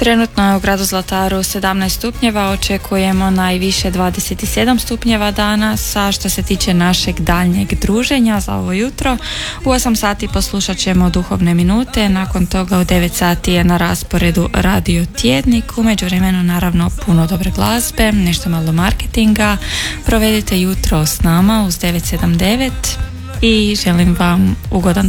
Trenutno je u gradu Zlataru 17 stupnjeva, očekujemo najviše 27 stupnjeva danas, a što se tiče našeg daljnjeg druženja za ovo jutro, u 8 sati poslušat ćemo duhovne minute, nakon toga u 9 sati je na rasporedu radio tjednik, u međuvremenu naravno puno dobre glazbe, nešto malo marketinga. Provedite jutro s nama uz 979 i želim vam ugodan